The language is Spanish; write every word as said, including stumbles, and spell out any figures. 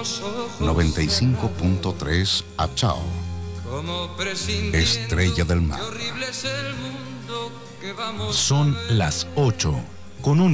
noventa y cinco punto tres Achao. Estrella del Mar. Son las ocho, con un